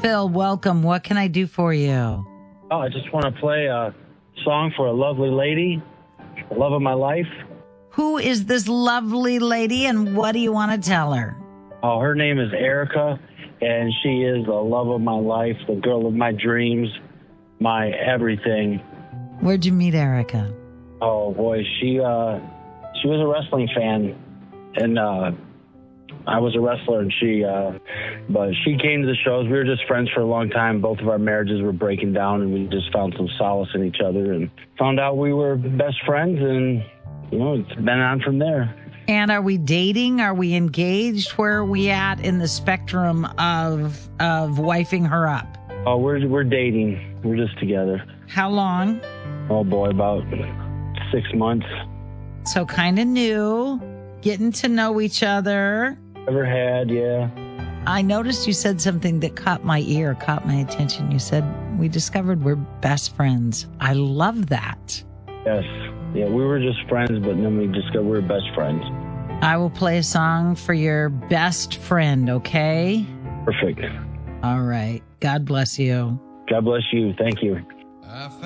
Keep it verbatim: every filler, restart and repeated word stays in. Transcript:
Phil, welcome. What can I do for you? Oh, I just want to play a song for a lovely lady, the love of my life. Who is this lovely lady and what do you want to tell her? Oh, her name is Erica, and she is the love of my life, the girl of my dreams, my everything. Where'd you meet Erica? Oh, boy, she uh, she was a wrestling fan, and uh, I was a wrestler, and she, uh, but she came to the shows. We were just friends for a long time. Both of our marriages were breaking down, and we just found some solace in each other and found out we were best friends, and, you know, it's been on from there. And are we dating? Are we engaged? Where are we at in the spectrum of of wifing her up? Oh, we're we're dating. We're just together. How long? Oh, boy, about six months. So kind of new, getting to know each other. Ever had, yeah. I noticed you said something that caught my ear, caught my attention. You said, we discovered we're best friends. I love that. Yes. Yeah, we were just friends, but then we discovered we were best friends. I will play a song for your best friend, okay? Perfect. All right. God bless you. God bless you. Thank you.